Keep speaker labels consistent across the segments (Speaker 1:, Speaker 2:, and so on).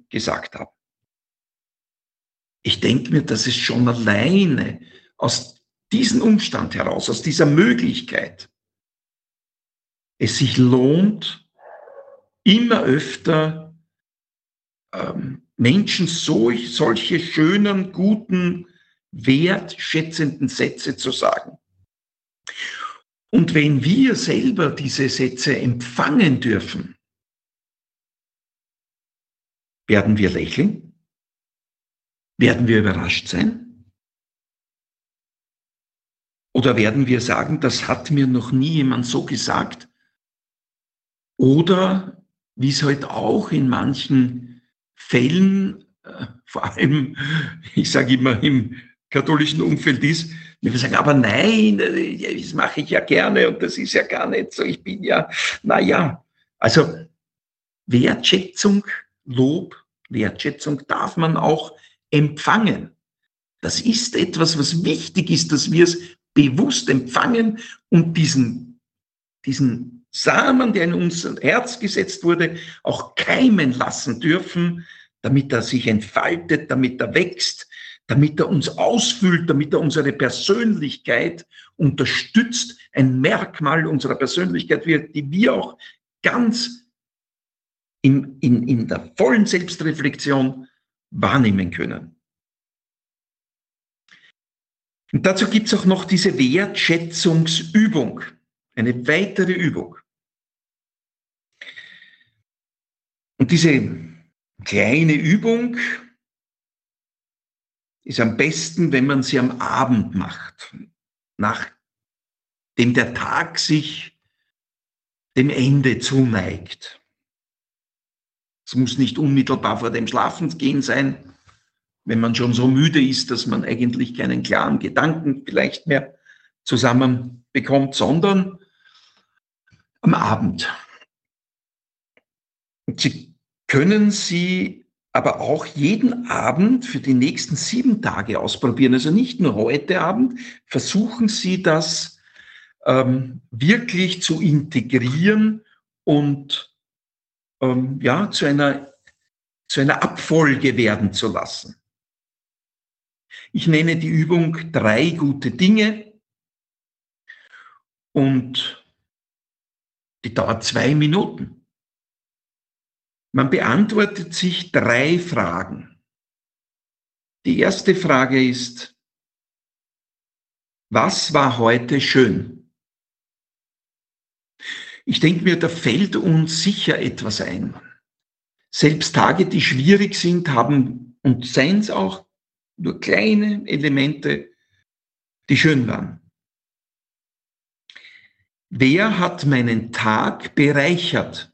Speaker 1: gesagt haben. Ich denke mir, dass es schon alleine aus diesem Umstand heraus, aus dieser Möglichkeit, es sich lohnt, immer öfter Menschen solche schönen, guten, wertschätzenden Sätze zu sagen. Und wenn wir selber diese Sätze empfangen dürfen, werden wir lächeln? Werden wir überrascht sein? Oder werden wir sagen, das hat mir noch nie jemand so gesagt? Oder, wie es halt auch in manchen Fällen, vor allem, ich sage immer, im katholischen Umfeld ist, wenn wir sagen, aber nein, das mache ich ja gerne und das ist ja gar nicht so, ich bin ja, naja, also Wertschätzung, Lob, Wertschätzung darf man auch empfangen. Das ist etwas, was wichtig ist, dass wir es bewusst empfangen und diesen Samen, der in unser Herz gesetzt wurde, auch keimen lassen dürfen, damit er sich entfaltet, damit er wächst, damit er uns ausfüllt, damit er unsere Persönlichkeit unterstützt, ein Merkmal unserer Persönlichkeit wird, die wir auch ganz in der vollen Selbstreflexion wahrnehmen können. Und dazu gibt es auch noch diese Wertschätzungsübung, eine weitere Übung. Und diese kleine Übung ist am besten, wenn man sie am Abend macht, nachdem der Tag sich dem Ende zuneigt. Es muss nicht unmittelbar vor dem Schlafengehen sein, wenn man schon so müde ist, dass man eigentlich keinen klaren Gedanken vielleicht mehr zusammen bekommt, sondern am Abend. Und Sie können sie aber auch jeden Abend für die nächsten 7 Tage ausprobieren. Also nicht nur heute Abend. Versuchen Sie das wirklich zu integrieren und zu einer Abfolge werden zu lassen. Ich nenne die Übung 3 gute Dinge und die dauert 2 Minuten. Man beantwortet sich 3 Fragen. Die erste Frage ist, was war heute schön? Ich denke mir, da fällt uns sicher etwas ein. Selbst Tage, die schwierig sind, haben und seien es auch nur kleine Elemente, die schön waren. Wer hat meinen Tag bereichert?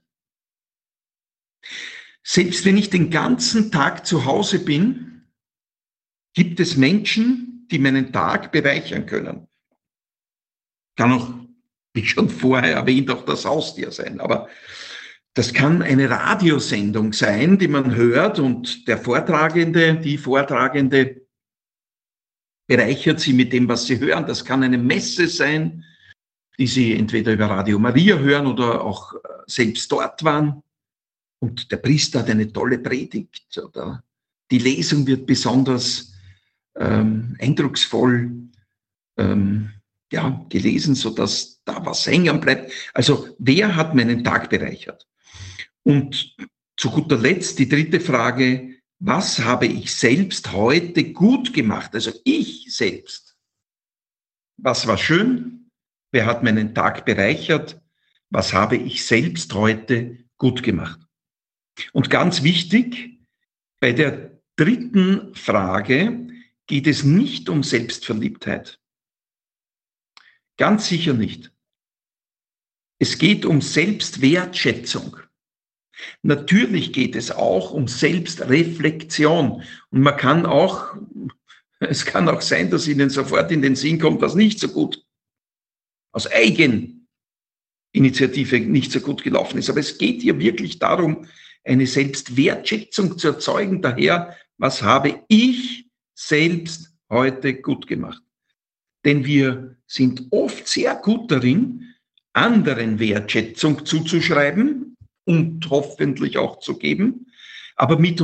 Speaker 1: Selbst wenn ich den ganzen Tag zu Hause bin, gibt es Menschen, die meinen Tag bereichern können. Kann auch, wie schon vorher erwähnt, auch das Haustier sein. Aber das kann eine Radiosendung sein, die man hört und der Vortragende, die Vortragende bereichert sie mit dem, was sie hören. Das kann eine Messe sein, die sie entweder über Radio Maria hören oder auch selbst dort waren. Und der Priester hat eine tolle Predigt oder die Lesung wird besonders eindrucksvoll gelesen, sodass da was hängen bleibt. Also wer hat meinen Tag bereichert? Und zu guter Letzt die 3. Frage, was habe ich selbst heute gut gemacht? Also ich selbst. Was war schön? Wer hat meinen Tag bereichert? Was habe ich selbst heute gut gemacht? Und ganz wichtig, bei der 3. Frage geht es nicht um Selbstverliebtheit. Ganz sicher nicht. Es geht um Selbstwertschätzung. Natürlich geht es auch um Selbstreflexion. Und es kann auch sein, dass Ihnen sofort in den Sinn kommt, was nicht so gut, aus Eigeninitiative nicht so gut gelaufen ist. Aber es geht hier wirklich darum, eine Selbstwertschätzung zu erzeugen. Daher, was habe ich selbst heute gut gemacht? Denn wir sind oft sehr gut darin, anderen Wertschätzung zuzuschreiben und hoffentlich auch zu geben, aber mit